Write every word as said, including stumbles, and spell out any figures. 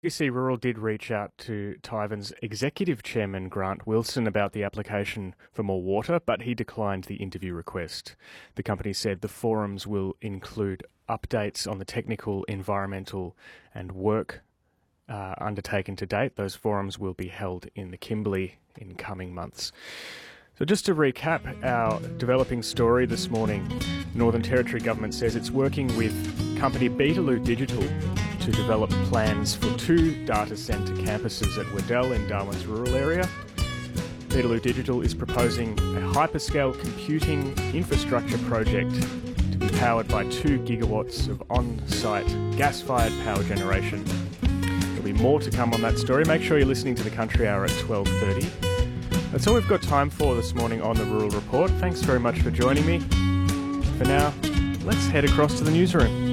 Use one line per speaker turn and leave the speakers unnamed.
B B C Rural did reach out to Tivan's executive chairman, Grant Wilson, about the application for more water, but he declined the interview request. The company said the forums will include updates on the technical, environmental and work uh, undertaken to date. Those forums will be held in the Kimberley in coming months. So just to recap our developing story this morning, the Northern Territory Government says it's working with company Beetaloo Digital to develop plans for two data centre campuses at Waddell in Darwin's rural area. Beetaloo Digital is proposing a hyperscale computing infrastructure project to be powered by two gigawatts of on-site gas-fired power generation. There'll be more to come on that story. Make sure you're listening to the Country Hour at twelve thirty. That's all we've got time for this morning on the Rural Report. Thanks very much for joining me. For now, let's head across to the newsroom.